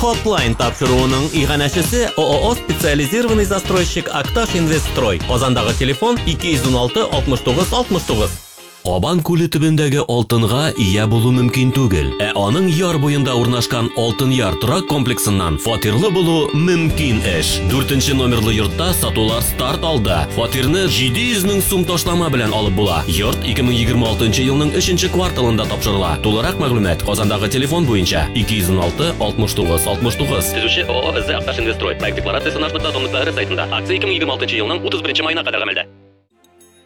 Hotline тапшыруының иганәчесе ООО специализированный застройщик Акташ Инвестстрой. Казандагы телефон 216 69 69. Абан күле төбендәге алтынга ия булу мөмкин түгел. Аның яр буенда урнашкан Алтын яр торак комплексыннан фатирлы булу мөмкин эш. 4-нче номерлы йортта сатулар старт алды. Фатирны 700 мең сум ташлама белән алып була. Йорт 2026 елның 3-нче кварталында тапшырыла. Тулырак мәгълүмат Казандагы телефон буенча 216 69 69. Төзүче ООО Акташ Инвестстрой. Проект декларациясе наш.дом.ру сайтында. Акция 2026 елның 31 маена кадәр гамәлдә.